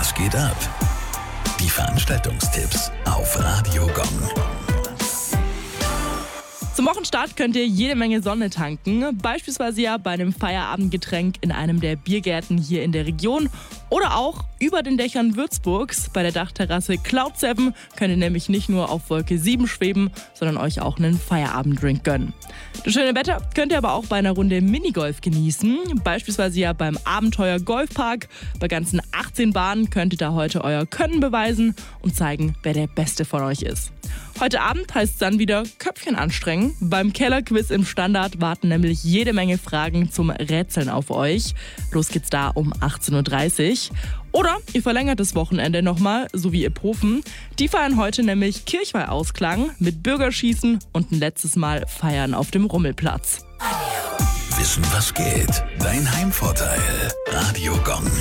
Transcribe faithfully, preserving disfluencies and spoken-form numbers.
Was geht ab? Die Veranstaltungstipps auf Radio Gong. Zum Wochenstart könnt ihr jede Menge Sonne tanken, beispielsweise ja bei einem Feierabendgetränk in einem der Biergärten hier in der Region oder auch über den Dächern Würzburgs. Bei der Dachterrasse Cloud sieben könnt ihr nämlich nicht nur auf Wolke sieben schweben, sondern euch auch einen Feierabenddrink gönnen. Das schöne Wetter könnt ihr aber auch bei einer Runde Minigolf genießen, beispielsweise ja beim Abenteuer Golfpark. Bei ganzen achtzehn Bahnen könnt ihr da heute euer Können beweisen und zeigen, wer der Beste von euch ist. Heute Abend heißt es dann wieder Köpfchen anstrengen. Beim Kellerquiz im Standard warten nämlich jede Menge Fragen zum Rätseln auf euch. Los geht's da um achtzehn Uhr dreißig. Oder ihr verlängert das Wochenende nochmal, so wie Epofen. Die feiern heute nämlich Kirchweihausklang mit Bürgerschießen und ein letztes Mal Feiern auf dem Rummelplatz. Wissen, was geht? Dein Heimvorteil. Radio Gong.